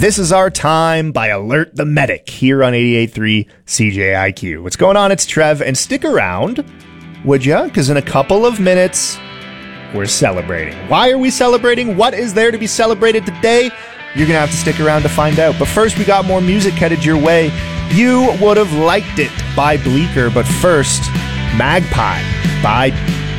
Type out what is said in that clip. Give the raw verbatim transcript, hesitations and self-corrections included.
This Is Our Time by Alert the Medic here on eighty-eight point three C J I Q. What's going on? It's Trev, and stick around, would ya? Because in a couple of minutes, we're celebrating. Why are we celebrating? What is there to be celebrated today? You're going to have to stick around to find out. But first, we got more music headed your way. You Would Have Liked It by Bleecker, but first, Magpie by